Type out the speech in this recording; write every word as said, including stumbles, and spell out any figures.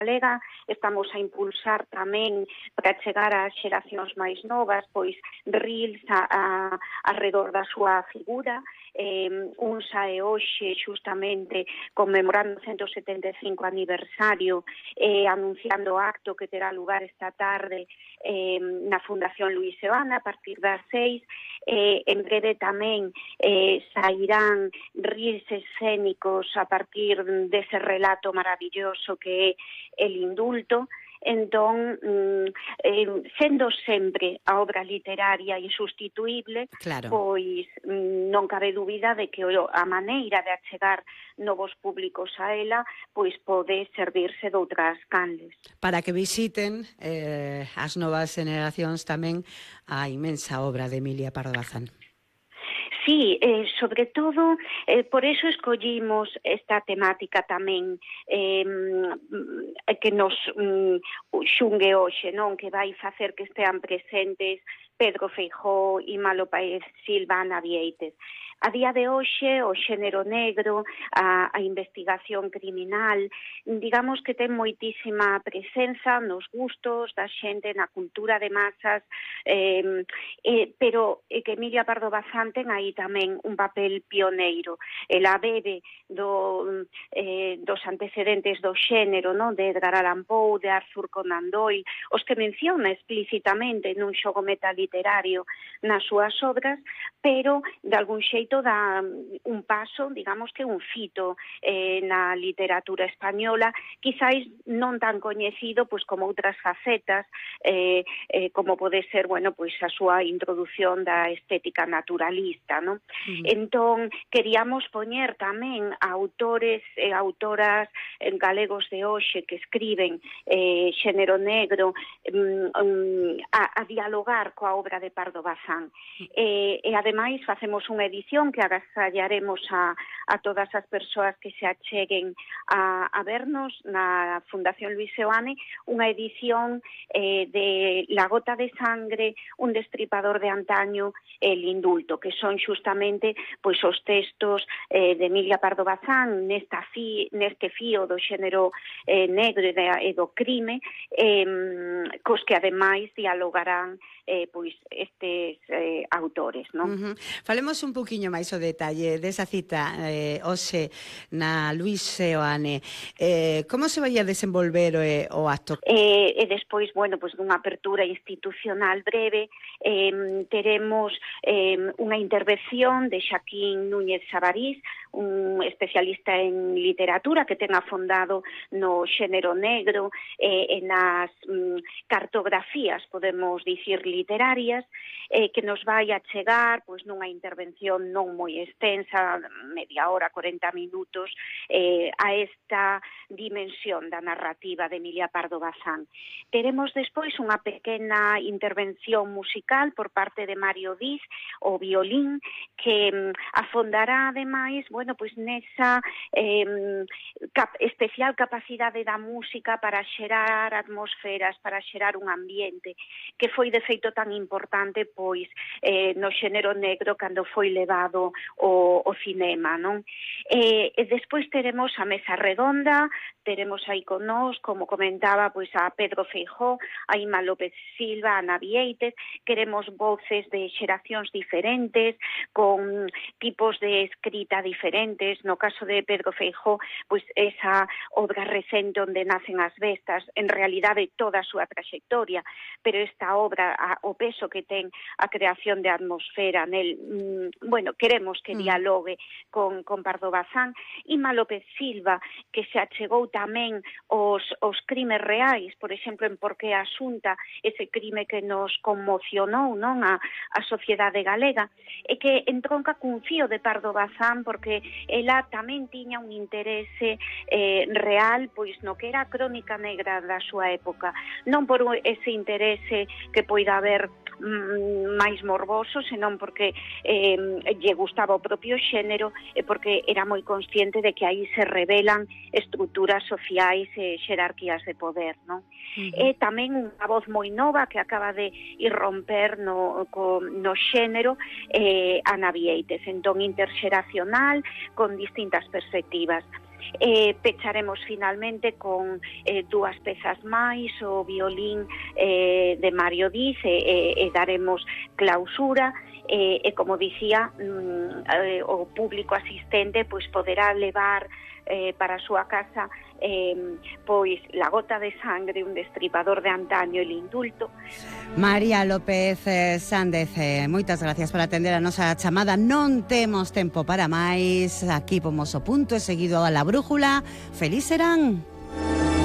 galega, estamos a impulsar tamén para chegar ás xeracións máis novas, pois reels a, a, alrededor da súa figura. Eh, un sae hoxe xustamente conmemorando o ciento setenta e cinco aniversario, eh, anunciando o acto que terá lugar esta tarde eh, na Fundación Luis Seoane a partir das seis. Eh, en breve tamén eh, sairán reels escénicos a partir dese relato maravilloso que é El indulto. Entón, eh, sendo sempre a obra literaria insustituíble, claro. pois non cabe dúbida de que a maneira de achegar novos públicos a ela pois pode servirse de outras canles. Para que visiten eh, as novas generacións tamén a inmensa obra de Emilia Pardo Bazán. Sí, eh, sobre todo, eh, por eso escollimos esta temática tamén eh, que nos mm, xungue hoxe, non? Que vai facer que estean presentes Pedro Feijóo e Malo Páez Silva na Vieites. A día de hoxe, o xénero negro, a, a investigación criminal, digamos que ten moitísima presenza nos gustos da xente, na cultura de masas, eh, eh, pero eh, que Emilia Pardo Bazán ten aí tamén un papel pioneiro. Ela bebe do, eh, dos antecedentes do xénero, non? De Edgar Allan Poe, de Arthur Conan Doyle, os que menciona explícitamente nun xogo metaliterario nas súas obras, pero de algún xeito dá un paso, digamos que un fito eh, na literatura española, quizáis non tan coñecido pois como outras facetas, eh, eh, como pode ser, bueno, pois a súa introdución da estética naturalista, non? Uh-huh. Entón, queríamos poñer tamén a autores e autoras galegos de hoxe que escriben eh, xénero negro um, um, a, a dialogar coa obra de Pardo Bazán. E, e ademais facemos unha edición que agasallaremos a, a todas as persoas que se acheguen a, a vernos na Fundación Luis Seoane, unha edición eh, de La gota de sangre, Un destripador de antaño, El indulto, que son xustamente pois os textos eh, de Emilia Pardo Bazán nesta fi, neste fío do xénero eh, negro e, de, e do crime, eh, cos que ademais dialogarán eh, pois estes eh, autores, non? Uh-huh. Falemos un poquinho máis o detalle desa cita eh, hoxe na Luis Seoane. Eh, como se vai a desenvolver eh, o acto? Eh, e despois, bueno, pois dunha apertura institucional breve, eh, teremos eh, unha intervención de Xaquín Núñez Sabarís, un especialista en literatura que ten afondado no xénero negro eh, e nas mm, cartografías, podemos dicir, literarias, eh, que nos vai a chegar pois nunha intervención non moi extensa, media hora, corenta minutos, eh, a esta dimensión da narrativa de Emilia Pardo Bazán. Teremos despois unha pequena intervención musical por parte de Mario Diz, o violín, que mm, afondará ademais, bueno, pois nesa eh, cap, especial capacidade da música para xerar atmosferas, para xerar un ambiente, que foi de feito tan importante pois eh, no xénero negro cando foi levado o, o cinema, non? E, e despois teremos a mesa redonda, teremos aí con nós, como comentaba, pois a Pedro Feijóo, a Ima López Silva, a Ana Vieites, queremos voces de xeracións diferentes, con tipos de escrita diferentes. No caso de Pedro Feijóo, pois esa obra recente onde nacen as bestas, en realidade toda a súa trayectoria, pero esta obra, a, o peso que ten a creación de atmosfera nel, mm, bueno, queremos que dialogue con, con Pardo Bazán. Ima López Silva, que se achegou tamén os, os crimes reais, por exemplo, en Por que Asunta, ese crime que nos conmocionou, non, a, a sociedade galega, e que entronca cun fío de Pardo Bazán, porque ela tamén tiña un interese eh, real, pois no que era a crónica negra da súa época, non por ese interese que poida haber mm, máis morboso, senón porque eh, lle gustaba o propio xénero e porque era moi consciente de que aí se revelan estruturas sociais e xerarquías de poder, non? Uh-huh. E tamén unha voz moi nova que acaba de irromper no, co, no xénero, eh, Ana Vieites, entón interxeracional, con distintas perspectivas. E pecharemos finalmente con eh, dúas pezas máis, o violín eh, de Mario Diz, e, e, e daremos clausura. E, e como dicía, mm, eh, o público asistente pois poderá levar eh, para a súa casa eh, pois La gota de sangre, un destripador de antaño, El indulto. María López eh, Sández, eh, moitas gracias por atender a nosa chamada. Non temos tempo para máis. Aquí pomos o punto e seguido a la brújula. Feliz serán.